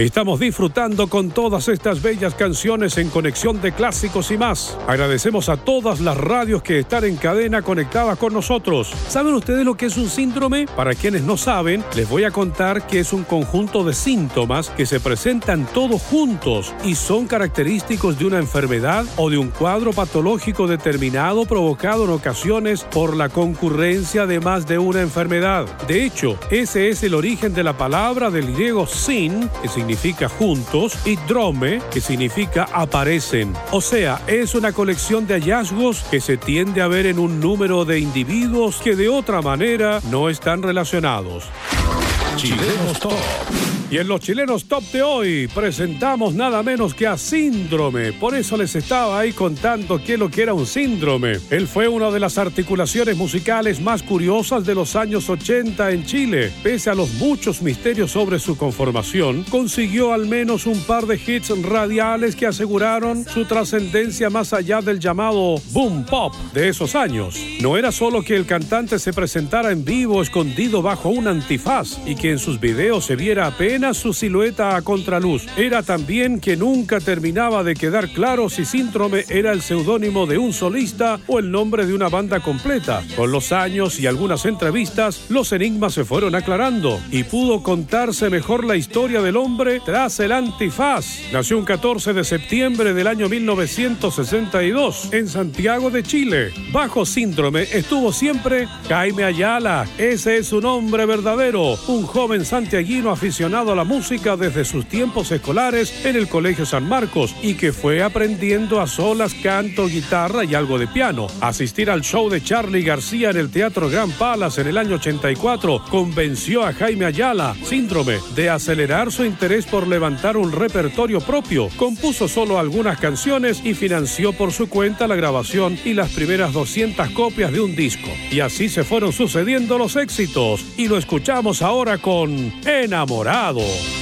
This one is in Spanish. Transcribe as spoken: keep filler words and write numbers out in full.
Estamos disfrutando con todas estas bellas canciones en Conexión de Clásicos y más. Agradecemos a todas las radios que están en cadena conectadas con nosotros. ¿Saben ustedes lo que es un síndrome? Para quienes no saben, les voy a contar que es un conjunto de síntomas que se presentan todos juntos y son característicos de una enfermedad o de un cuadro patológico determinado provocado en ocasiones por la concurrencia de más de una enfermedad. De hecho, ese es el origen de la palabra del griego sin, que significa juntos, y drome, que significa aparecen. O sea, es una colección de hallazgos que se tiende a ver en un número de individuos que de otra manera no están relacionados. Chilenos Top. Y en los Chilenos Top de hoy presentamos nada menos que a Síndrome. Por eso les estaba ahí contando qué es lo que era un síndrome. Él fue una de las articulaciones musicales más curiosas de los años ochenta en Chile. Pese a los muchos misterios sobre su conformación, consiguió al menos un par de hits radiales que aseguraron su trascendencia más allá del llamado boom pop de esos años. No era solo que el cantante se presentara en vivo escondido bajo un antifaz y que en sus videos se viera apenas su silueta a contraluz. Era también que nunca terminaba de quedar claro si Síndrome era el seudónimo de un solista o el nombre de una banda completa. Con los años y algunas entrevistas, los enigmas se fueron aclarando y pudo contarse mejor la historia del hombre tras el antifaz. Nació un catorce de septiembre del año mil novecientos sesenta y dos en Santiago de Chile. Bajo Síndrome estuvo siempre Jaime Ayala. Ese es su nombre verdadero, un joven santiaguino aficionado a la música desde sus tiempos escolares en el Colegio San Marcos y que fue aprendiendo a solas canto, guitarra y algo de piano. Asistir al show de Charly García en el Teatro Grand Palace en el año ochenta y cuatro convenció a Jaime Ayala, Síndrome, de acelerar su interés por levantar un repertorio propio. Compuso solo algunas canciones y financió por su cuenta la grabación y las primeras doscientas copias de un disco. Y así se fueron sucediendo los éxitos y lo escuchamos ahora con Enamorado.